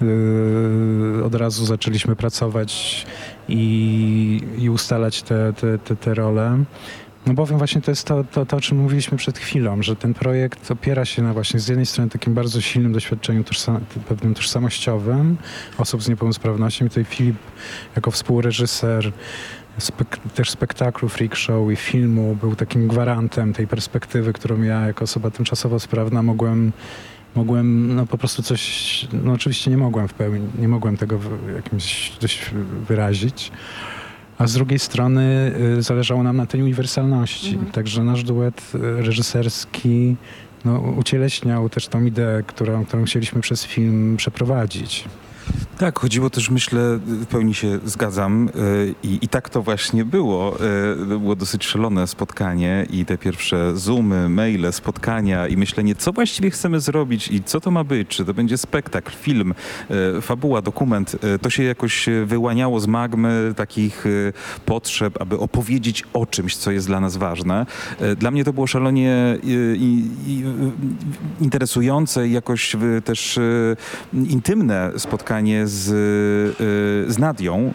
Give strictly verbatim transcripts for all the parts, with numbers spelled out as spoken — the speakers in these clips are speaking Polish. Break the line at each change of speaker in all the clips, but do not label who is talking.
yy, od razu zaczęliśmy pracować i, i ustalać te, te, te, te role. No bowiem właśnie to jest to, to, to, o czym mówiliśmy przed chwilą, że ten projekt opiera się na właśnie z jednej strony takim bardzo silnym doświadczeniu tożsam- pewnym tożsamościowym osób z niepełnosprawnością. I tutaj Filip jako współreżyser spek- też spektaklu Freak Show i filmu był takim gwarantem tej perspektywy, którą ja jako osoba tymczasowo sprawna mogłem Mogłem no po prostu coś, no oczywiście nie mogłem w pełni, nie mogłem tego w jakimś dość wyrazić. A z drugiej strony y, zależało nam na tej uniwersalności.
Mhm.
Także nasz duet y, reżyserski no, ucieleśniał też tą ideę, którą, którą chcieliśmy przez film przeprowadzić.
Tak, chodziło też, myślę, w pełni się zgadzam yy, i, i tak to właśnie było. Yy, było dosyć szalone spotkanie i te pierwsze zoomy, maile, spotkania i myślenie, co właściwie chcemy zrobić i co to ma być, czy to będzie spektakl, film, yy, fabuła, dokument. Yy, to się jakoś wyłaniało z magmy takich yy, potrzeb, aby opowiedzieć o czymś, co jest dla nas ważne. Yy, dla mnie to było szalenie yy, yy, interesujące i jakoś yy, też yy, intymne spotkanie z, y, z Nadią,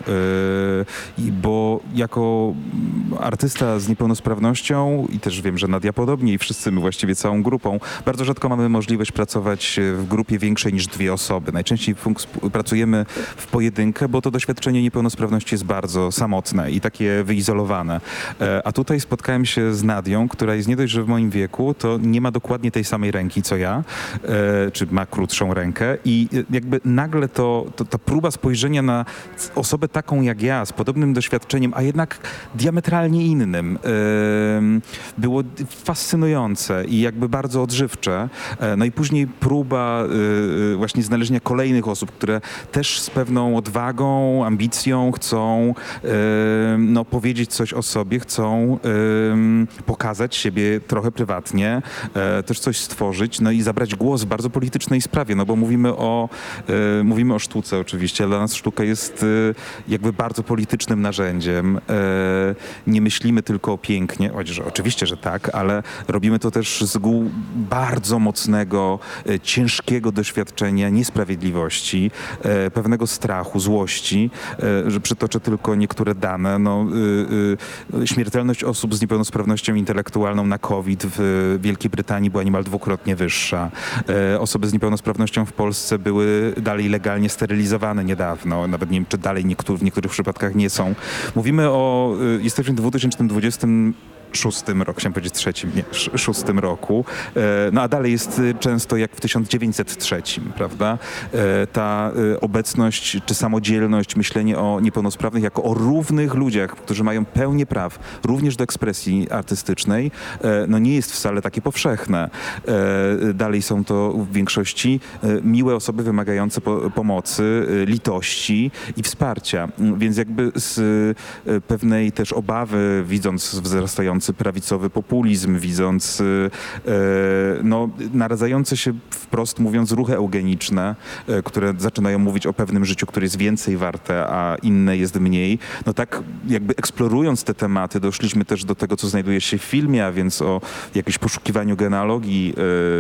y, bo jako artysta z niepełnosprawnością i też wiem, że Nadia podobnie i wszyscy my właściwie całą grupą, bardzo rzadko mamy możliwość pracować w grupie większej niż dwie osoby. Najczęściej funk- pracujemy w pojedynkę, bo to doświadczenie niepełnosprawności jest bardzo samotne i takie wyizolowane. E, a tutaj spotkałem się z Nadią, która jest nie dość, że w moim wieku, to nie ma dokładnie tej samej ręki co ja, e, czy ma krótszą rękę i jakby nagle to To, ta próba spojrzenia na osobę taką jak ja, z podobnym doświadczeniem, a jednak diametralnie innym, yy, było fascynujące i jakby bardzo odżywcze. Yy, no i później próba yy, właśnie znalezienia kolejnych osób, które też z pewną odwagą, ambicją chcą yy, no, powiedzieć coś o sobie, chcą yy, pokazać siebie trochę prywatnie, yy, też coś stworzyć, no i zabrać głos w bardzo politycznej sprawie, no bo mówimy o, yy, mówimy o sztuce oczywiście. Dla nas sztuka jest y, jakby bardzo politycznym narzędziem. Y, nie myślimy tylko o pięknie, chociaż oczywiście, że tak, ale robimy to też z gół bardzo mocnego, y, ciężkiego doświadczenia niesprawiedliwości, y, pewnego strachu, złości, y, że przytoczę tylko niektóre dane. No, y, y, śmiertelność osób z niepełnosprawnością intelektualną na COVID w Wielkiej Brytanii była niemal dwukrotnie wyższa. Y, osoby z niepełnosprawnością w Polsce były dalej legalnie sterylizowane niedawno, nawet nie wiem, czy dalej niektóry, w niektórych przypadkach nie są. Mówimy o, jesteśmy w dwa tysiące dwudziestym szóstym roku, chciałem powiedzieć trzecim, nie, szóstym roku. No a dalej jest często jak w tysiąc dziewięćset trzecim, prawda? Ta obecność czy samodzielność, myślenie o niepełnosprawnych jako o równych ludziach, którzy mają pełnię praw, również do ekspresji artystycznej, no nie jest wcale takie powszechne. Dalej są to w większości miłe osoby wymagające po pomocy, litości i wsparcia. Więc jakby z pewnej też obawy, widząc wzrastający prawicowy populizm, widząc e, no, naradzające się, wprost mówiąc, ruchy eugeniczne, e, które zaczynają mówić o pewnym życiu, które jest więcej warte, a inne jest mniej. No tak jakby eksplorując te tematy, doszliśmy też do tego, co znajduje się w filmie, a więc o jakimś poszukiwaniu genealogii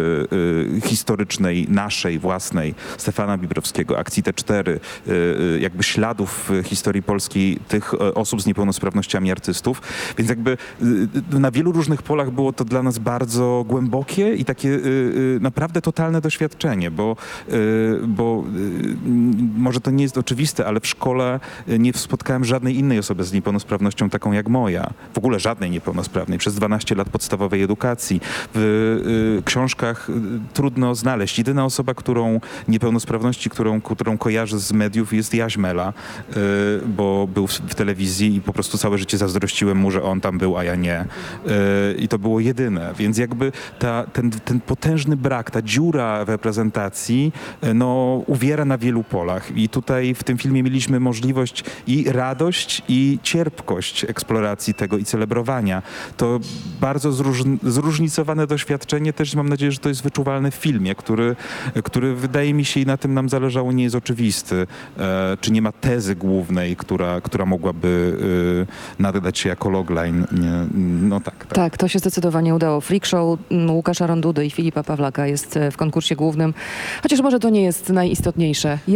e, e, historycznej, naszej, własnej, Stefana Bibrowskiego, akcji T cztery, e, e, jakby śladów w historii polskiej tych e, osób z niepełnosprawnościami artystów. Więc jakby na wielu różnych polach było to dla nas bardzo głębokie i takie y, y, naprawdę totalne doświadczenie, bo, y, bo y, może to nie jest oczywiste, ale w szkole nie spotkałem żadnej innej osoby z niepełnosprawnością taką jak moja. W ogóle żadnej niepełnosprawnej. Przez dwanaście lat podstawowej edukacji. W y, książkach y, trudno znaleźć. Jedyna osoba, którą niepełnosprawności, którą, którą kojarzę z mediów, jest Jaś Mela, y, bo był w, w telewizji i po prostu całe życie zazdrościłem mu, że on tam był, a ja nie. I to było jedyne. Więc jakby ta, ten, ten potężny brak, ta dziura w reprezentacji no, uwiera na wielu polach. I tutaj w tym filmie mieliśmy możliwość i radość, i cierpkość eksploracji tego i celebrowania. To bardzo zróżn- zróżnicowane doświadczenie. Też mam nadzieję, że to jest wyczuwalne w filmie, który, który wydaje mi się i na tym nam zależało, nie jest oczywisty. E, czy nie ma tezy głównej, która, która mogłaby e, nadać się jako logline. Nie, no tak, tak.
Tak, to się zdecydowanie udało. Freak Show Łukasza Rondudy i Filipa Pawlaka jest w konkursie głównym, chociaż może to nie jest najistotniejsze.